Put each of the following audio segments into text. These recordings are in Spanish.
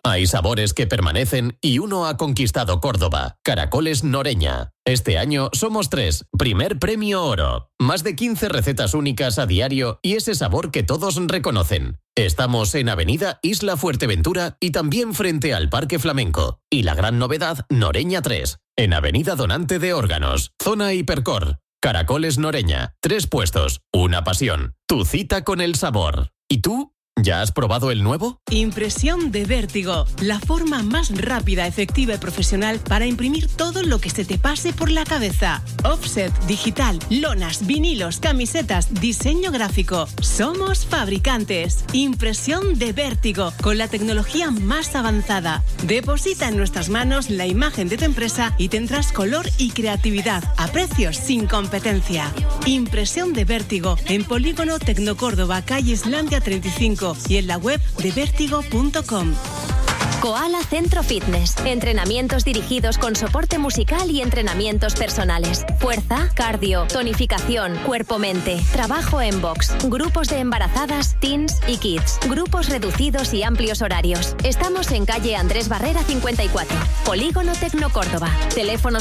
Hay sabores que permanecen y uno ha conquistado Córdoba. Caracoles Noreña. Este año somos 3. Primer premio oro. Más de 15 recetas únicas a diario y ese sabor que todos reconocen. Estamos en Avenida Isla Fuerteventura y también frente al Parque Flamenco. Y la gran novedad, Noreña 3. En Avenida Donante de Órganos. Zona Hipercor. Caracoles Noreña. 3 puestos. Una pasión. Tu cita con el sabor. ¿Y tú? ¿Ya has probado el nuevo? Impresión de Vértigo, la forma más rápida, efectiva y profesional para imprimir todo lo que se te pase por la cabeza. Offset, digital, lonas, vinilos, camisetas, diseño gráfico. Somos fabricantes. Impresión de Vértigo, con la tecnología más avanzada. Deposita en nuestras manos la imagen de tu empresa y tendrás color y creatividad a precios sin competencia. Impresión de Vértigo, en Polígono Tecnocórdoba, calle Islandia 35 y en la web de vértigo.com. Koala Centro Fitness. Entrenamientos dirigidos con soporte musical y entrenamientos personales. Fuerza, cardio, tonificación, cuerpo-mente, trabajo en box, grupos de embarazadas, teens y kids, grupos reducidos y amplios horarios. Estamos en calle Andrés Barrera 54, Polígono Tecnocórdoba. Teléfono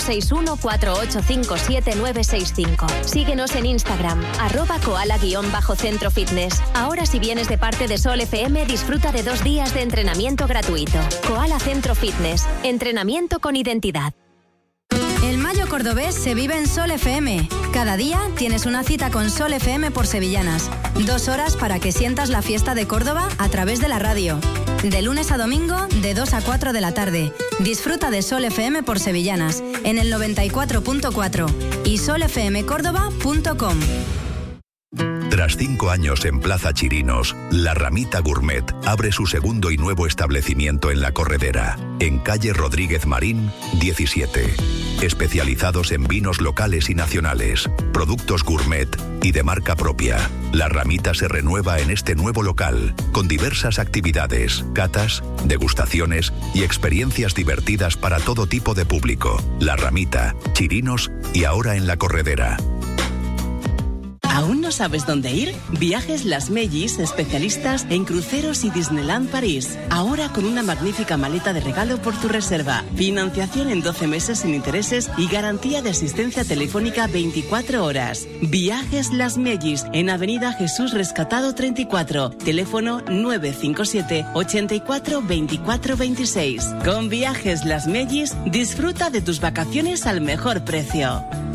614857965. Síguenos en Instagram, @koala_centro fitness. Ahora, si vienes de parte de Sol FM, disfruta de 2 días de entrenamiento gratuito. Koala Centro Fitness. Entrenamiento con identidad. El Mayo Cordobés se vive en Sol FM. Cada día tienes una cita con Sol FM por Sevillanas. 2 horas para que sientas la fiesta de Córdoba a través de la radio. De lunes a domingo, de 2 a 4 de la tarde. Disfruta de Sol FM por Sevillanas, en el 94.4 y solfmcórdoba.com. Tras 5 años en Plaza Chirinos, La Ramita Gourmet abre su segundo y nuevo establecimiento en La Corredera, en calle Rodríguez Marín, 17. Especializados en vinos locales y nacionales, productos gourmet y de marca propia. La Ramita se renueva en este nuevo local, con diversas actividades, catas, degustaciones y experiencias divertidas para todo tipo de público. La Ramita, Chirinos y ahora en La Corredera. ¿Aún no sabes dónde ir? Viajes Las Mellis, especialistas en cruceros y Disneyland París. Ahora con una magnífica maleta de regalo por tu reserva. Financiación en 12 meses sin intereses y garantía de asistencia telefónica 24 horas. Viajes Las Mellis, en Avenida Jesús Rescatado 34. Teléfono 957 84 24 26. Con Viajes Las Mellis, disfruta de tus vacaciones al mejor precio.